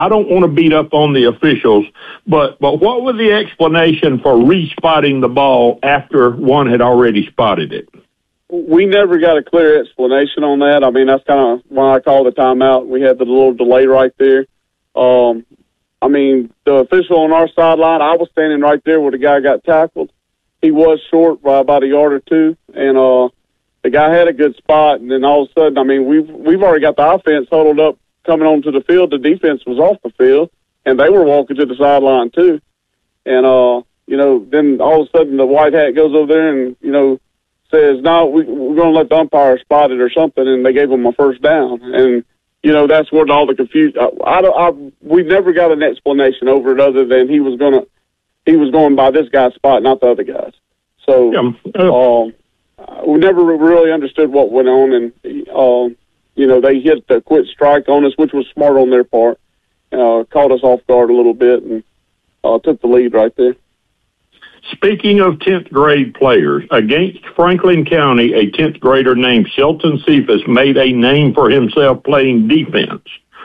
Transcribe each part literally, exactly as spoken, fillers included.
I don't want to beat up on the officials, but, but what was the explanation for re-spotting the ball after one had already spotted it? We never got a clear explanation on that. I mean, that's kind of why I called the timeout. We had the little delay right there. Um, I mean, the official on our sideline, I was standing right there where the guy got tackled. He was short by about a yard or two, and uh, the guy had a good spot. And then all of a sudden, I mean, we've we've already got the offense huddled up coming onto the field. The defense was off the field, and they were walking to the sideline too. And uh, you know, then all of a sudden the white hat goes over there and you know says, "No, we, we're going to let the umpire spot it or something," and they gave him a first down. And you know, that's what all the confusion. I, I, I, we never got an explanation over it other than he was gonna, he was going by this guy's spot, not the other guys. So, yeah. uh, we never really understood what went on, and uh, you know, they hit the quit strike on us, which was smart on their part. Uh, caught us off guard a little bit and uh, took the lead right there. Speaking of tenth grade players, against Franklin County, a tenth grader named Shelton Cephas made a name for himself playing defense.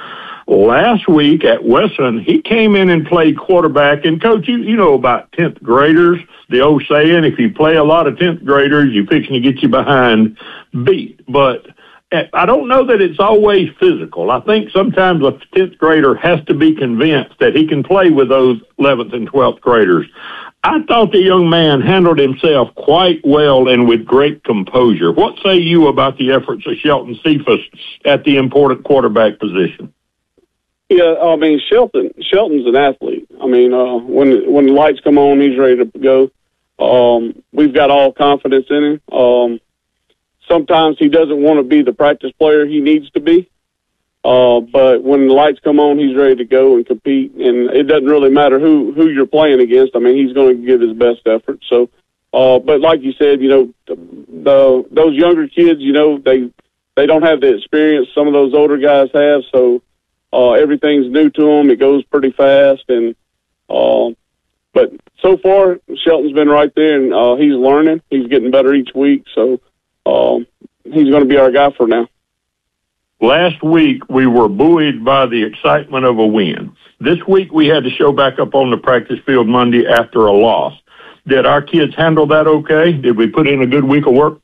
Last week at Wesson, he came in and played quarterback. And, Coach, you, you know about tenth graders, the old saying, if you play a lot of tenth graders, you're fixing to get you behind beat. But I don't know that it's always physical. I think sometimes a tenth grader has to be convinced that he can play with those eleventh and twelfth graders. I thought the young man handled himself quite well and with great composure. What say you about the efforts of Shelton Cephas at the important quarterback position? Yeah, I mean, Shelton, Shelton's an athlete. I mean, uh, when when the lights come on, he's ready to go. Um, we've got all confidence in him. Um, sometimes he doesn't want to be the practice player he needs to be. Uh, but when the lights come on, he's ready to go and compete, and it doesn't really matter who, who you're playing against. I mean, he's going to give his best effort. So, uh, but like you said, you know, the, the, those younger kids, you know, they, they don't have the experience some of those older guys have. So, uh, everything's new to them. It goes pretty fast. And, uh, but so far, Shelton's been right there, and, uh, he's learning. He's getting better each week. So, um, he's going to be our guy for now. Last week, we were buoyed by the excitement of a win. This week, we had to show back up on the practice field Monday after a loss. Did our kids handle that okay? Did we put in a good week of work?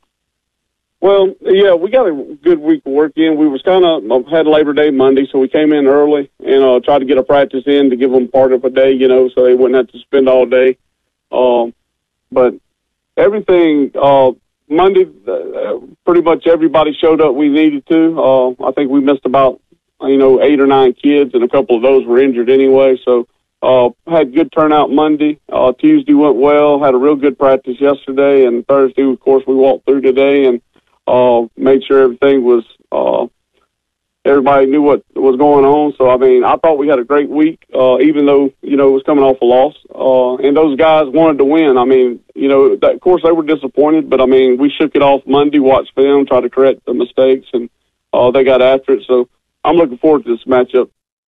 Well, yeah, we got a good week of work in. We was kind of had Labor Day Monday, so we came in early and uh, tried to get a practice in to give them part of a day, you know, so they wouldn't have to spend all day. Um, but everything uh, – Monday, uh, pretty much everybody showed up we needed to. Uh, I think we missed about, you know, eight or nine kids, and a couple of those were injured anyway. So uh, had good turnout Monday. Uh, Tuesday went well, had a real good practice yesterday, and Thursday, of course, we walked through today and uh, made sure everything was uh, – everybody knew what was going on. So, I mean, I thought we had a great week, uh, even though, you know, it was coming off a loss. Uh, and those guys wanted to win. I mean, you know, that, of course, they were disappointed, but, I mean, we shook it off Monday, watched film, tried to correct the mistakes, and uh, they got after it. So I'm looking forward to this matchup.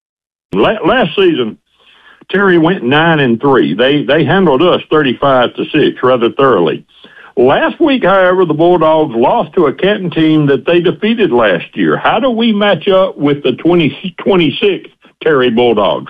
Last season, Terry went nine and three. They they handled us thirty-five to six rather thoroughly. Last week, however, the Bulldogs lost to a Canton team that they defeated last year. How do we match up with the twenty twenty-six Terry Bulldogs?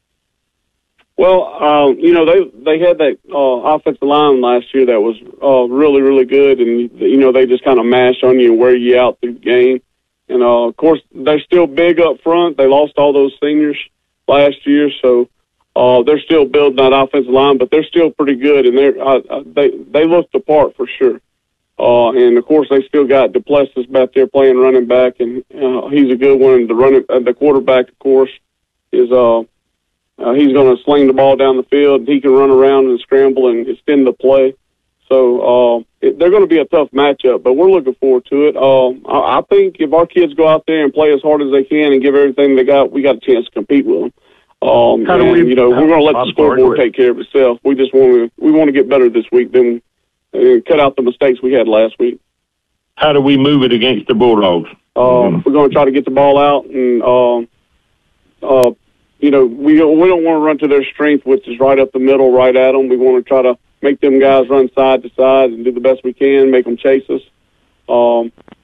Well, uh, you know, they they had that uh, offensive line last year that was uh, really, really good, and, you know, they just kind of mash on you and wear you out through the game. And, uh, of course, they're still big up front. They lost all those seniors last year, so Uh, they're still building that offensive line, but they're still pretty good, and they're uh, they they look the part for sure. Uh, and of course, they still got Duplessis back there playing running back, and uh, he's a good one. The running uh, the quarterback, of course, is uh, uh he's going to sling the ball down the field. He can run around and scramble and extend the play. So uh, it, they're going to be a tough matchup, but we're looking forward to it. Um, I, I think if our kids go out there and play as hard as they can and give everything they got, we got a chance to compete with them. Um, How do and, we, you know, we're going to let I'm the scoreboard take care of itself. We just want to, we want to get better this week than uh, cut out the mistakes we had last week. How do we move it against the Bulldogs? Um, mm-hmm. We're going to try to get the ball out, and um, uh, you know, we don't, we don't want to run to their strength, which is right up the middle, right at them. We want to try to make them guys run side to side and do the best we can, make them chase us. Um,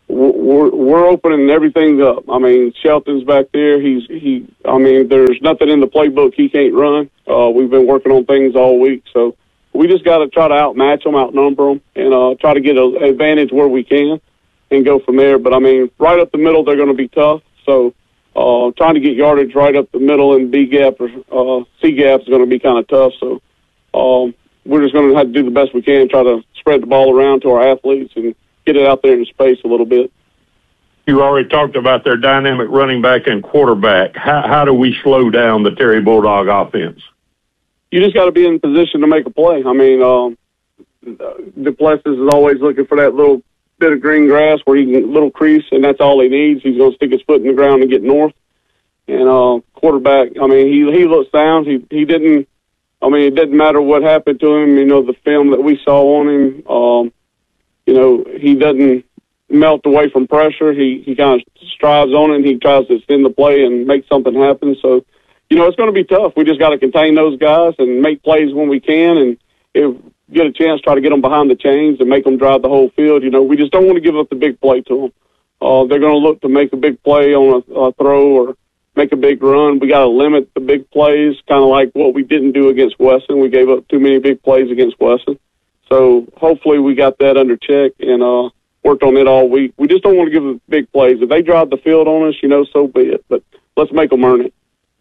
we're we're opening everything up. I mean, Shelton's back there. He's he. I mean, there's nothing in the playbook he can't run. Uh, we've been working on things all week, so we just got to try to outmatch them, outnumber them, and uh, try to get an advantage where we can, and go from there. But I mean, right up the middle, they're going to be tough. So uh, trying to get yardage right up the middle and B gap or uh, C gap is going to be kind of tough. So um, we're just going to have to do the best we can, try to spread the ball around to our athletes and get it out there in space a little bit. You already talked about their dynamic running back and quarterback. How, how do we slow down the Terry Bulldog offense? You just got to be in position to make a play. I mean, um, Duplessis is always looking for that little bit of green grass where he can little crease, and that's all he needs. He's going to stick his foot in the ground and get north. And uh, quarterback, I mean, he he looks sound. He he didn't. I mean, it didn't matter what happened to him. You know, the film that we saw on him. Um, you know, he doesn't melt away from pressure. He he kind of strives on it, and he tries to extend the play and make something happen. So, you know, it's going to be tough. We just got to contain those guys and make plays when we can, and if get a chance, try to get them behind the chains and make them drive the whole field. You know, we just don't want to give up the big play to them. Uh, they're going to look to make a big play on a, a throw or make a big run. We got to limit the big plays, kind of like what we didn't do against Wesson. We gave up too many big plays against Wesson. So hopefully we got that under check and uh, worked on it all week. We just don't want to give them big plays. If they drive the field on us, you know, so be it. But let's make them earn it.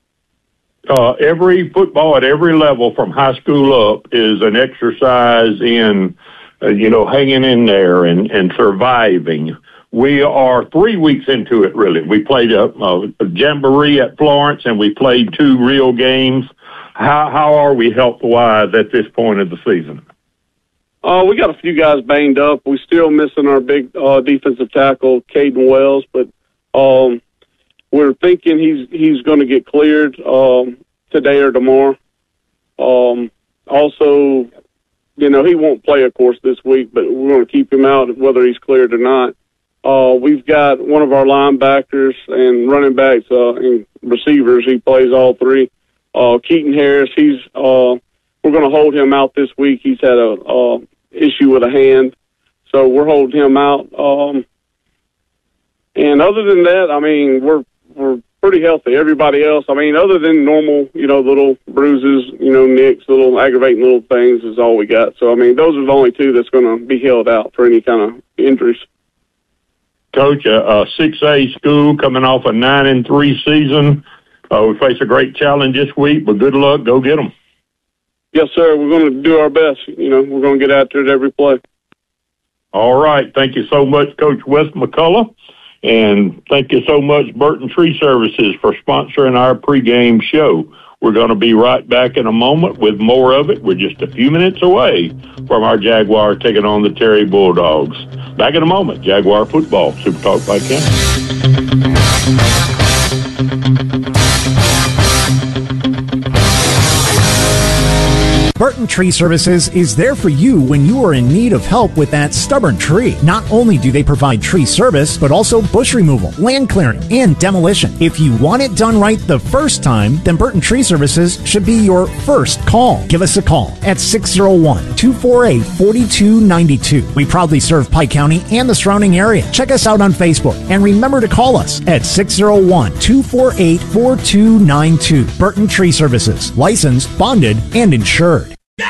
Uh, every football at every level from high school up is an exercise in, uh, you know, hanging in there and, and surviving. We are three weeks into it, really. We played a, a, a jamboree at Florence, and we played two real games. How, how are we health-wise at this point of the season? Uh, we got a few guys banged up. We're still missing our big uh, defensive tackle, Caden Wells, but um, we're thinking he's he's going to get cleared um, today or tomorrow. Um, also, you know, he won't play, of course, this week, but we're going to keep him out whether he's cleared or not. Uh, we've got one of our linebackers and running backs uh, and receivers. He plays all three. Uh, Keaton Harris, he's uh, we're going to hold him out this week. He's had a uh, issue with a hand, so we're holding him out. Um, and other than that, I mean, we're we're pretty healthy. Everybody else, I mean, other than normal, you know, little bruises, you know, nicks, little aggravating little things is all we got. So, I mean, those are the only two that's going to be held out for any kind of injuries. Coach, a, a six A school coming off a nine and three season. Uh, we face a great challenge this week, but good luck. Go get them. Yes, sir. We're going to do our best. You know, we're going to get after it every play. All right. Thank you so much, Coach Wes McCullough. And thank you so much, Burton Tree Services, for sponsoring our pregame show. We're going to be right back in a moment with more of it. We're just a few minutes away from our Jaguars taking on the Terry Bulldogs. Back in a moment, Jaguar football, Super Talk by Ken. Burton Tree Services is there for you when you are in need of help with that stubborn tree. Not only do they provide tree service, but also bush removal, land clearing, and demolition. If you want it done right the first time, then Burton Tree Services should be your first call. Give us a call at six oh one, two four eight, four two nine two. We proudly serve Pike County and the surrounding area. Check us out on Facebook and remember to call us at six oh one, two four eight, four two nine two. Burton Tree Services, licensed, bonded, and insured.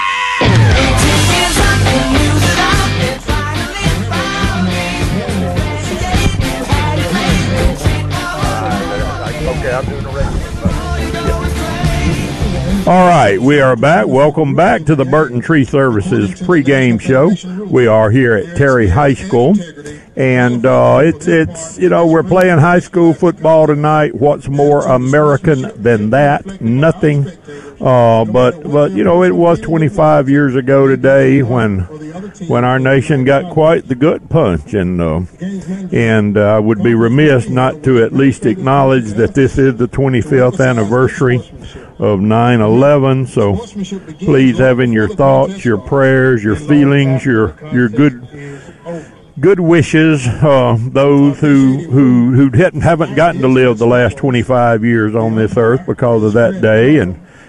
All right, we are back. Welcome back to the Burton Tree Services pregame show. We are here at Terry High School, and uh, it's it's you know we're playing high school football tonight. What's more American than that? Nothing. Uh, but but you know it was twenty-five years ago today when when our nation got quite the gut punch, and uh, and I uh, would be remiss not to at least acknowledge that this is the twenty-fifth anniversary of nine eleven. So please have in your thoughts, your prayers, your feelings, your your good good wishes, uh, those who who who hadn't, haven't gotten to live the last twenty-five years on this earth because of that day, and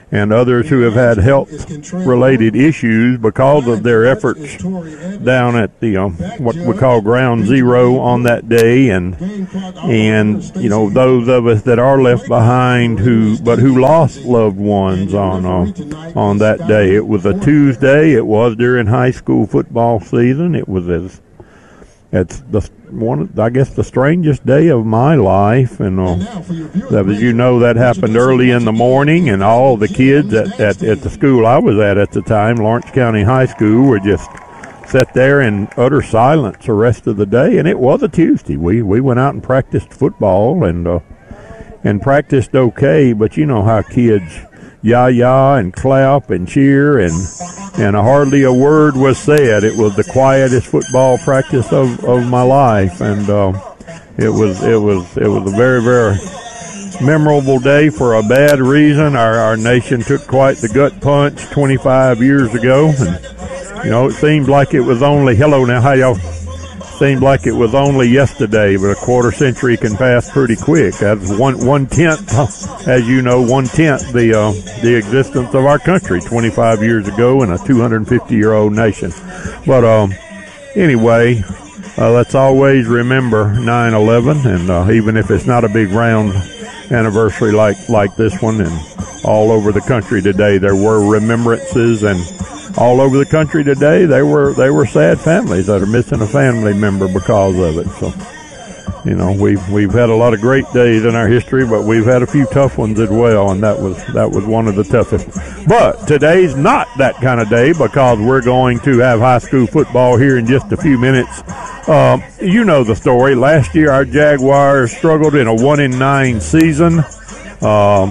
and others who have had health-related issues because of their efforts down at the um, what we call Ground Zero on that day, and and you know those of us that are left behind who but who lost loved ones on uh, on that day. It was a Tuesday. It was during high school football season. It was as it's the one, I guess, the strangest day of my life, and uh, that, as you know, that happened early in the morning, and all the kids at, at, at the school I was at at the time, Lawrence County High School, were just sat there in utter silence the rest of the day. And it was a Tuesday. We we went out and practiced football, and uh, and practiced okay, but you know how kids yah-yah and clap and cheer, and and hardly a word was said. It was the quietest football practice of, of my life, and uh, it was it was it was a very very memorable day for a bad reason. Our our nation took quite the gut punch twenty-five years ago, and you know it seemed like it was only hello now how y'all. Seemed like it was only yesterday, but a quarter century can pass pretty quick. That's one one tenth, as you know, one tenth the uh, the existence of our country twenty-five years ago in a two hundred fifty year old nation. But um, anyway, uh, let's always remember nine eleven, and uh, even if it's not a big round anniversary like like this one, and all over the country today there were remembrances, and all over the country today, they were they were sad families that are missing a family member because of it. So, you know, we've we've had a lot of great days in our history, but we've had a few tough ones as well, and that was that was one of the toughest. But today's not that kind of day, because we're going to have high school football here in just a few minutes. Um, you know the story. Last year, our Jaguars struggled in a one in nine season. Um,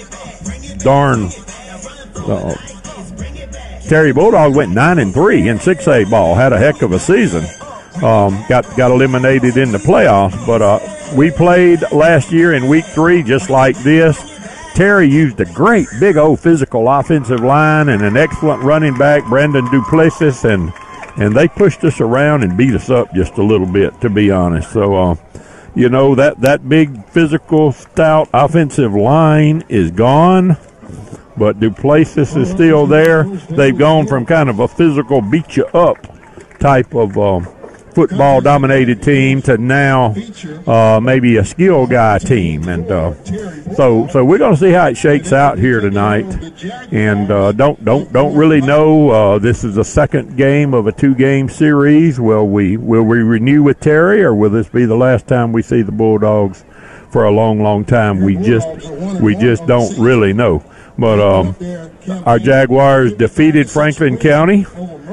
darn. Uh, Terry Bulldogs went nine and three in six A ball. Had a heck of a season. Um, got got eliminated in the playoffs, but uh, we played last year in week three just like this. Terry used a great big old physical offensive line and an excellent running back, Brandon Duplessis, and and they pushed us around and beat us up just a little bit, to be honest. So, uh, you know, that that big physical stout offensive line is gone. But Duplessis is still there. They've gone from kind of a physical beat you up type of uh, football dominated team to now uh, maybe a skill guy team, and uh, so so we're going to see how it shakes out here tonight. And uh, don't don't don't really know. Uh, this is the second game of a two game series. Will we will we renew with Terry, or will this be the last time we see the Bulldogs for a long long time? We just we just don't really know. But um, our Jaguars defeated Franklin County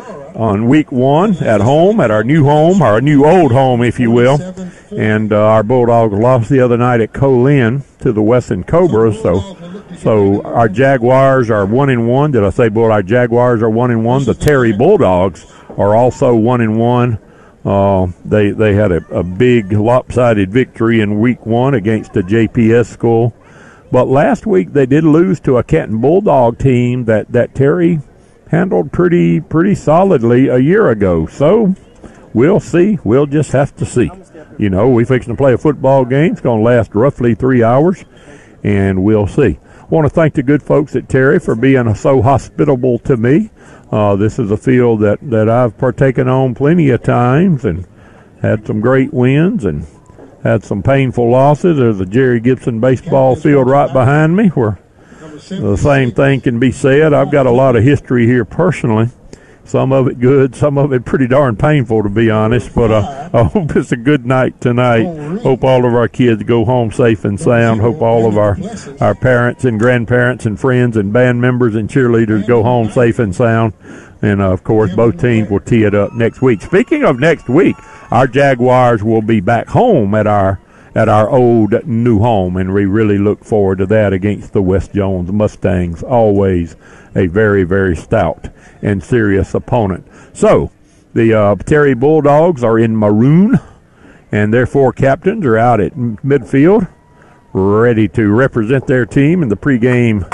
on week one at home, at our new home, our new old home, if you will. And uh, our Bulldogs lost the other night at Colin to the Weston Cobras. So, so our Jaguars are one and one. Did I say Bull? Our Jaguars are one and one. The Terry Bulldogs are also one and one. Uh, they they had a, a big lopsided victory in week one against the J P S school. But last week they did lose to a Canton Bulldog team that, that Terry handled pretty pretty solidly a year ago. So we'll see. We'll just have to see. You know, we're fixing to play a football game. It's going to last roughly three hours, and we'll see. I want to thank the good folks at Terry for being so hospitable to me. Uh, this is a field that, that I've partaken on plenty of times and had some great wins and had some painful losses. There's a Jerry Gibson baseball field right behind me where the same thing can be said. I've got a lot of history here personally. Some of it good, some of it pretty darn painful, to be honest. But uh, I hope it's a good night tonight. Hope all of our kids go home safe and sound. Hope all of our, our parents and grandparents and friends and band members and cheerleaders go home safe and sound. And, uh, of course, both teams will tee it up next week. Speaking of next week, our Jaguars will be back home at our at our old new home, and we really look forward to that against the West Jones Mustangs. Always a very, very stout and serious opponent. So the uh, Terry Bulldogs are in maroon, and their four captains are out at midfield, ready to represent their team in the pregame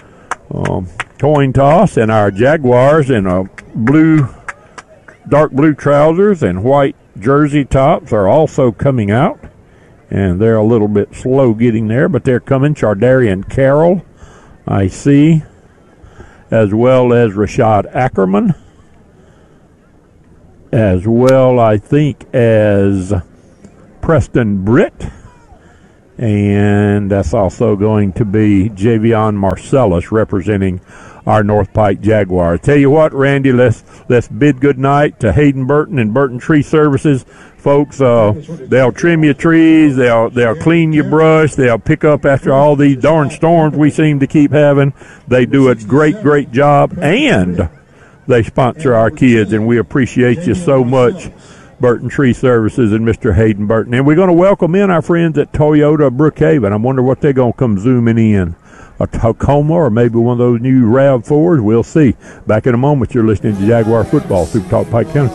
um, coin toss. And our Jaguars in a blue, dark blue trousers and white jersey tops are also coming out, and they're a little bit slow getting there, but they're coming. Chardarian Carroll, I see. as well as Rashad Ackerman, as well, I think, as Preston Britt, and that's also going to be Javion Marcellus representing our North Pike Jaguars. Tell you what, Randy, let's let's bid good night to Hayden Burton and Burton Tree Services. Folks, uh, they'll trim your trees, they'll they'll clean your brush, they'll pick up after all these darn storms we seem to keep having. They do a great, great job, and they sponsor our kids, and we appreciate you so much, Burton Tree Services and Mister Hayden Burton. And we're going to welcome in our friends at Toyota Brookhaven. I wonder what they're going to come zooming in. A Tacoma or maybe one of those new RAV fours. We'll see. Back in a moment, you're listening to Jaguar Football, Super Talk Pike County.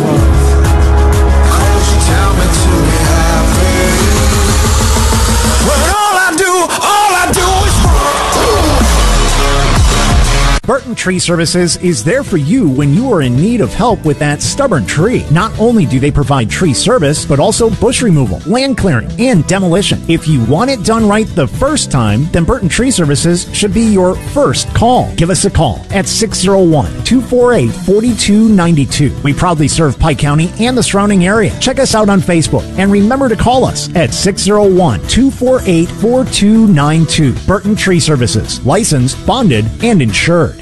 Burton Tree Services is there for you when you are in need of help with that stubborn tree. Not only do they provide tree service, but also bush removal, land clearing, and demolition. If you want it done right the first time, then Burton Tree Services should be your first call. Give us a call at six oh one, two four eight, four two nine two. We proudly serve Pike County and the surrounding area. Check us out on Facebook and remember to call us at six oh one, two four eight, four two nine two. Burton Tree Services, licensed, bonded, and insured.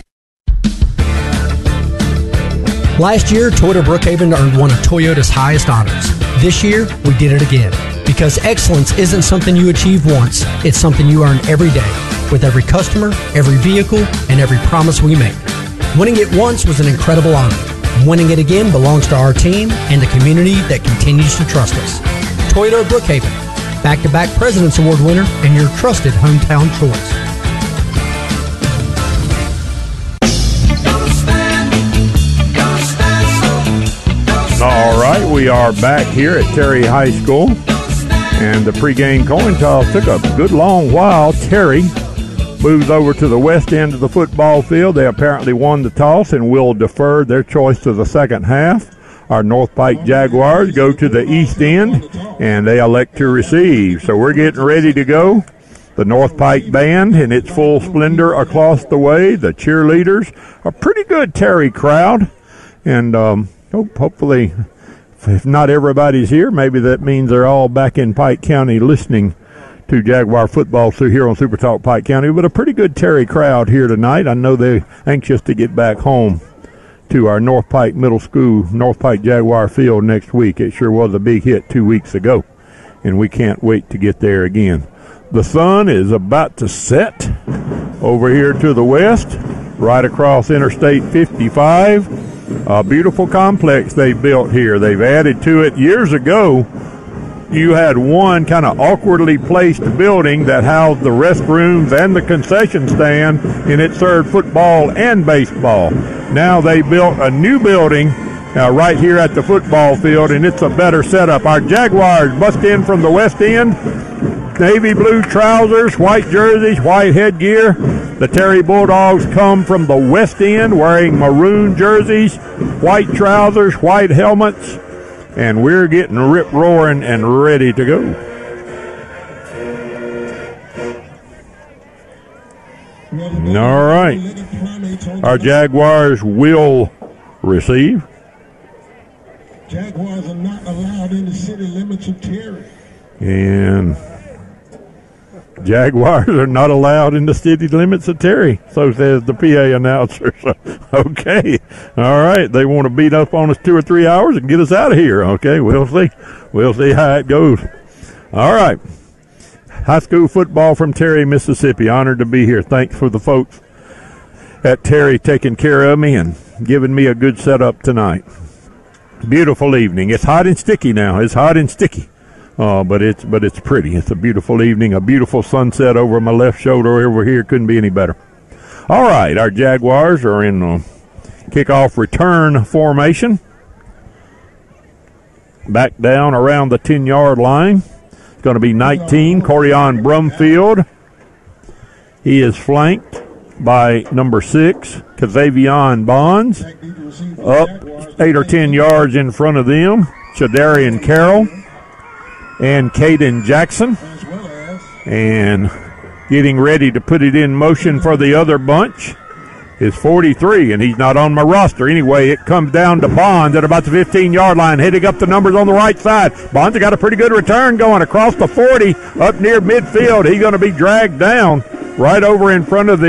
Last year, Toyota Brookhaven earned one of Toyota's highest honors. This year, we did it again. Because excellence isn't something you achieve once, it's something you earn every day, with every customer, every vehicle, and every promise we make. Winning it once was an incredible honor. Winning it again belongs to our team and the community that continues to trust us. Toyota Brookhaven, back-to-back President's Award winner and your trusted hometown choice. All right, we are back here at Terry High School, and the pregame coin toss took a good long while. Terry moves over to the west end of the football field. They apparently won the toss and will defer their choice to the second half. Our North Pike Jaguars go to the east end, and they elect to receive. So we're getting ready to go. The North Pike Band in its full splendor across the way. The cheerleaders, a pretty good Terry crowd, and um, hopefully, if not everybody's here, maybe that means they're all back in Pike County listening to Jaguar football through here on Super Talk Pike County. But a pretty good Terry crowd here tonight. I know they're anxious to get back home to our North Pike Middle School, North Pike Jaguar Field next week. It sure was a big hit two weeks ago, and we can't wait to get there again. The sun is about to set over here to the west, right across Interstate fifty-five. A beautiful complex they built here. They've added to it. Years ago, you had one kind of awkwardly placed building that housed the restrooms and the concession stand, and it served football and baseball. Now they built a new building uh, right here at the football field, and it's a better setup. Our Jaguars bust in from the west end. Navy blue trousers, white jerseys, white headgear. The Terry Bulldogs come from the west end wearing maroon jerseys, white trousers, white helmets, and we're getting rip-roaring and ready to go. All right. Our Jaguars will receive. Jaguars are not allowed in the city limits of Terry. And Jaguars are not allowed in the city limits of Terry, so says the P A announcer. So, okay. All right. They want to beat up on us two or three hours and get us out of here. Okay. We'll see. We'll see how it goes. All right. High school football from Terry, Mississippi. Honored to be here. Thanks for the folks at Terry taking care of me and giving me a good setup tonight. Beautiful evening. It's hot and sticky now. It's hot and sticky. Uh, but it's but it's pretty. It's a beautiful evening, a beautiful sunset over my left shoulder over here. Couldn't be any better. All right, our Jaguars are in uh, kickoff return formation. Back down around the ten-yard line. It's going to be nineteen, Corian Brumfield. He is flanked by number six, Kazavion Bonds. Up eight or ten yards in front of them, Shadarian Carroll and Caden Jackson, and getting ready to put it in motion for the other bunch is forty-three, and he's not on my roster. Anyway, it comes down to Bonds at about the fifteen-yard line, hitting up the numbers on the right side. Bonds has got a pretty good return going across the forty, up near midfield. He's going to be dragged down right over in front of the